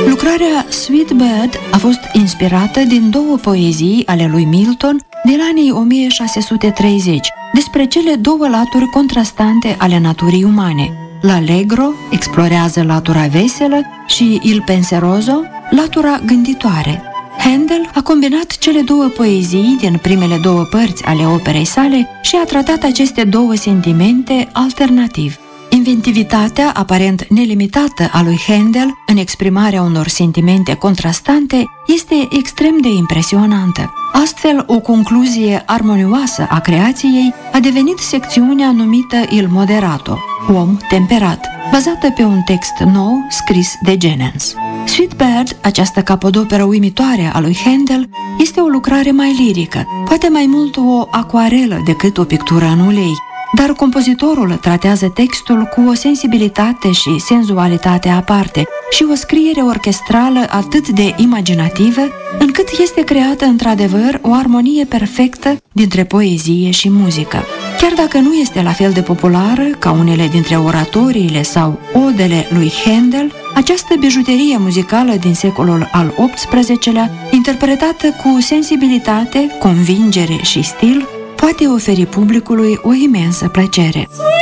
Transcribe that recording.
Lucrarea Sweet Bird a fost inspirată din două poezii ale lui Milton din anii 1630, despre cele două laturi contrastante ale naturii umane. L'Allegro explorează latura veselă și Il Penseroso, latura gânditoare. Handel a combinat cele două poezii din primele două părți ale operei sale și a tratat aceste două sentimente alternativ. Inventivitatea aparent nelimitată a lui Handel în exprimarea unor sentimente contrastante este extrem de impresionantă. Astfel, o concluzie armonioasă a creației a devenit secțiunea numită Il Moderato, om temperat, bazată pe un text nou scris de Genens. Sweet Bird, această capodoperă uimitoare a lui Handel, este o lucrare mai lirică, poate mai mult o acuarelă decât o pictură în ulei, dar compozitorul tratează textul cu o sensibilitate și senzualitate aparte și o scriere orchestrală atât de imaginativă, încât este creată într-adevăr o armonie perfectă dintre poezie și muzică. Chiar dacă nu este la fel de populară ca unele dintre oratoriile sau odele lui Handel, această bijuterie muzicală din secolul al XVIII-lea, interpretată cu sensibilitate, convingere și stil, poate oferi publicului o imensă plăcere.